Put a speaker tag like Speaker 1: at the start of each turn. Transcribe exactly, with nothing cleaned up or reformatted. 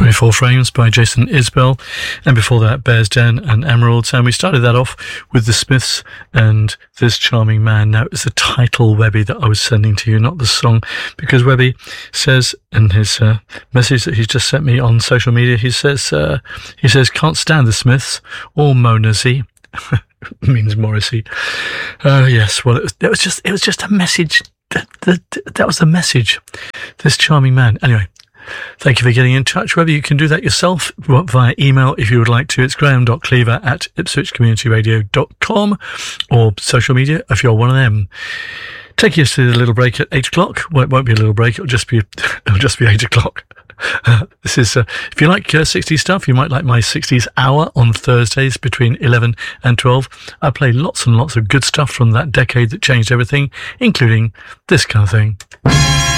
Speaker 1: twenty-four Frames by Jason Isbell, and before that Bears Den and Emeralds, and we started that off with the Smiths and This Charming Man. Now, it's the title, Webby, that I was sending to you, not the song, because Webby says in his uh, message that he's just sent me on social media, he says, uh, he says, can't stand the Smiths or Mona Z. Means Morrissey. Uh, yes, well, it was, it was just, it was just a message. That, that, that was the message. This Charming Man. Anyway, thank you for getting in touch. Whether you can do that yourself via email if you would like to. It's graham dot cleaver at ipswich community radio dot com, or social media if you're one of them. Take us to the little break at eight o'clock. Well, it won't be a little break. It'll just be, it'll just be eight o'clock. Uh, this is, uh, if you like uh, sixties stuff, you might like my sixties hour on Thursdays between eleven and twelve. I play lots and lots of good stuff from that decade that changed everything, including this kind of thing.